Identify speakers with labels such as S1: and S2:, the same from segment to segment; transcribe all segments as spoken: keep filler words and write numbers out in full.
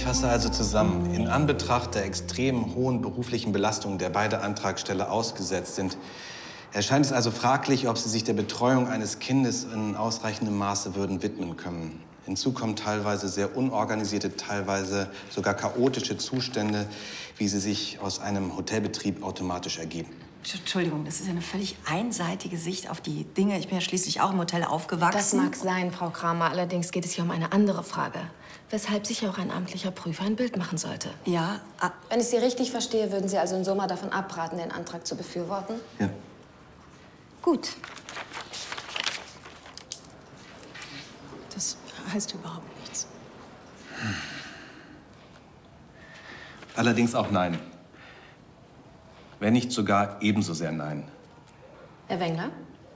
S1: fasse also zusammen. In Anbetracht der extrem hohen beruflichen Belastung, der beide Antragsteller ausgesetzt sind, erscheint es also fraglich, ob sie sich der Betreuung eines Kindes in ausreichendem Maße würden widmen können. Hinzu kommen teilweise sehr unorganisierte, teilweise sogar chaotische Zustände, wie sie sich aus einem Hotelbetrieb automatisch ergeben.
S2: Entschuldigung, das ist eine völlig einseitige Sicht auf die Dinge. Ich bin ja schließlich auch im Hotel aufgewachsen.
S3: Das mag sein, Frau Kramer. Allerdings geht es hier um eine andere Frage. Weshalb sich auch ein amtlicher Prüfer ein Bild machen sollte.
S2: Ja. Ah.
S3: Wenn ich Sie richtig verstehe, würden Sie also in Summa davon abraten, den Antrag zu befürworten?
S1: Ja.
S3: Gut.
S2: Das heißt überhaupt nichts.
S1: Allerdings auch nein. Wenn nicht sogar ebenso sehr nein.
S3: Herr Wengler?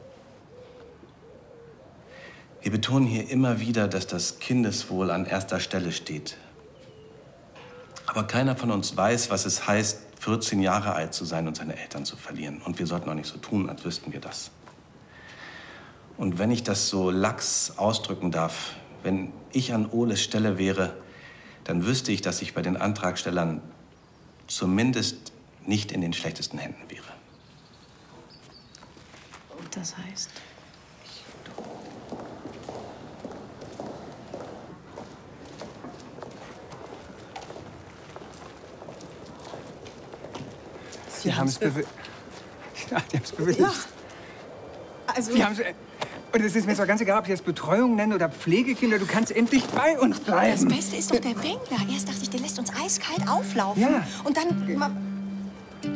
S1: Wir betonen hier immer wieder, dass das Kindeswohl an erster Stelle steht. Aber keiner von uns weiß, was es heißt, vierzehn Jahre alt zu sein und seine Eltern zu verlieren. Und wir sollten auch nicht so tun, als wüssten wir das. Und wenn ich das so lax ausdrücken darf, wenn ich an Oles Stelle wäre, dann wüsste ich, dass ich bei den Antragstellern zumindest nicht in den schlechtesten Händen wäre.
S2: Das heißt?
S4: Sie haben es bewilligt. Ja, die haben es bewilligt.
S2: Ja. Also...
S4: Die haben's, und es ist mir so ganz egal, ob ich das Betreuung nenne oder Pflegekinder. Du kannst endlich bei uns bleiben.
S2: Das Beste ist doch der Wengler. Erst dachte ich, der lässt uns eiskalt auflaufen.
S4: Ja.
S2: Und dann...